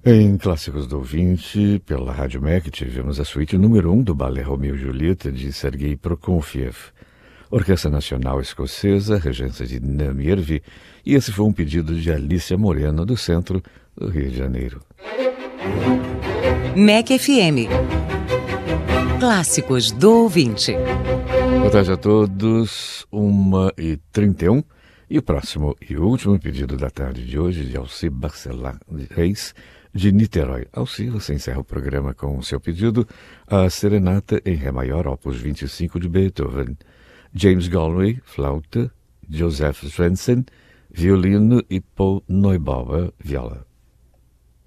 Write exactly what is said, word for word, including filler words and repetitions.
Em Clássicos do Ouvinte, pela Rádio M E C, tivemos a suíte número um do balé Romeu e Julieta, de Sergei Prokofiev. Orquestra Nacional Escocesa, regência de Nami Ervi, e esse foi um pedido de Alicia Moreno, do centro do Rio de Janeiro. M E C F M. Clássicos do Ouvinte. Boa tarde a todos, uma e trinta e um. E o próximo e último pedido da tarde de hoje, de Alci Barcelar Reis, de Niterói. Alci, você encerra o programa com o seu pedido, a Serenata em Ré Maior, opus vinte e cinco de Beethoven. James Galway, flauta, Joseph Svensson, violino e Paul Neubauer, viola.